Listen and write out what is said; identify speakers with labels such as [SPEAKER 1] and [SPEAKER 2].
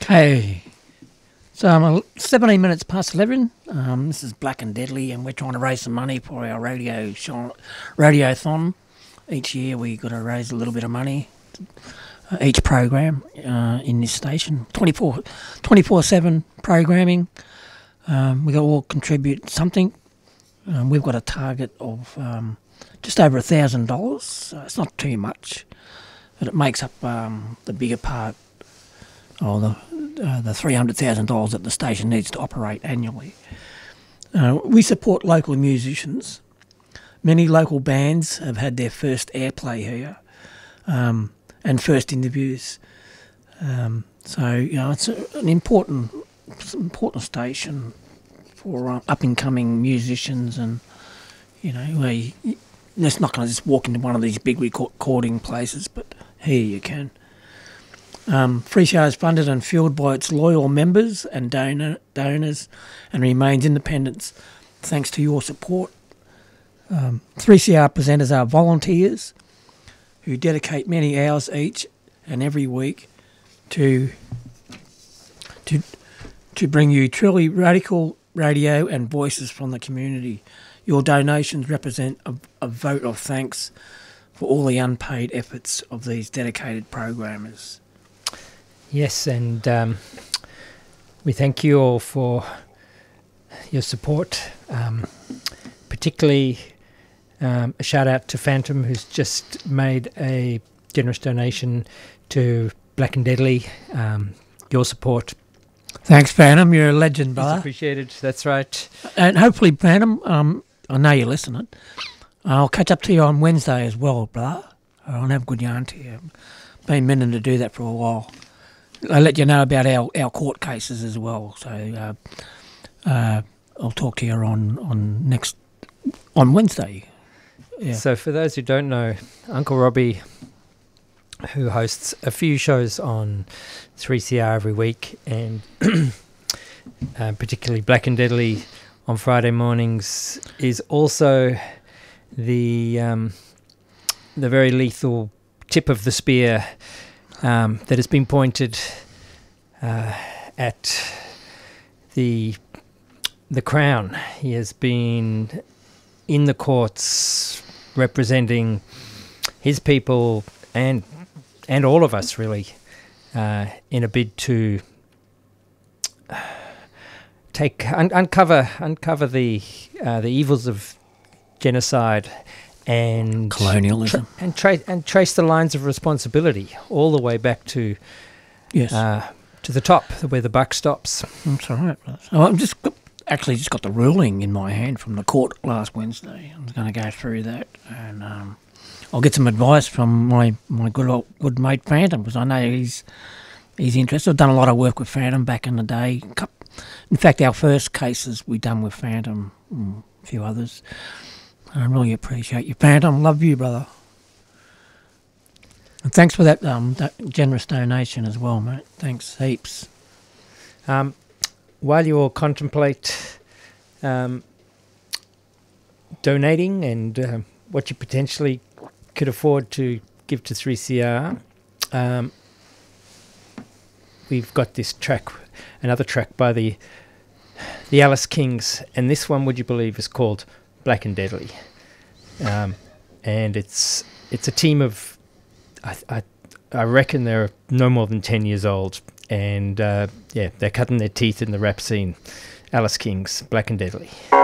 [SPEAKER 1] Okay, so I'm 17 minutes past 11. This is Black and Deadly, and we're trying to raise some money for our radiothon. Each year we got to raise a little bit of money. Each program in this station, 24/7 programming. We got to all contribute something. We've got a target of just over $1,000. So it's not too much, but it makes up the bigger part of the $300,000 that the station needs to operate annually. We support local musicians. Many local bands have had their first airplay here and first interviews. So it's an important station for up and coming musicians, and it's not going to just walk into one of these big recording places, but here you can. Free Show is funded and fueled by its loyal members and donors and remains independent thanks to your support. 3CR presenters are volunteers who dedicate many hours each and every week to bring you truly radical radio and voices from the community. Your donations represent a vote of thanks for all the unpaid efforts of these dedicated programmers.
[SPEAKER 2] Yes, and we thank you all for your support, particularly a shout out to Phantom, who's just made a generous donation to Black and Deadly. Your support.
[SPEAKER 1] Thanks, Phantom. You're a legend, brother.
[SPEAKER 2] It's appreciated. That's right.
[SPEAKER 1] And hopefully, Phantom, I know you're listening. I'll catch up to you on Wednesday as well, brother. I'll have a good yarn to you. Been meaning to do that for a while. I'll let you know about our court cases as well. So I'll talk to you on Wednesday. Yeah.
[SPEAKER 2] So for those who don't know, Uncle Robbie, who hosts a few shows on 3CR every week, and particularly Black and Deadly on Friday mornings, is also the very lethal tip of the spear that has been pointed at the Crown. He has been in the courts representing his people and all of us, really, in a bid to uncover the evils of genocide and
[SPEAKER 1] colonialism,
[SPEAKER 2] and trace the lines of responsibility all the way back to to the top, where the buck stops.
[SPEAKER 1] That's all right. So I'm just got the ruling in my hand from the court last Wednesday. I'm going to go through that, and I'll get some advice from my good mate Phantom, because I know he's interested. I've done a lot of work with Phantom back in the day. In fact, our first cases we done with Phantom, a few others. I really appreciate you, Phantom. Love you, brother. And thanks for that generous donation as well, mate. Thanks heaps.
[SPEAKER 2] While you all contemplate donating and what you potentially could afford to give to 3CR, we've got this track, another track by the Alice Kings, and this one, would you believe, is called Black and Deadly, and it's a team of I reckon they're no more than 10 years old, and they're cutting their teeth in the rap scene. Alice Kings, Black and Deadly.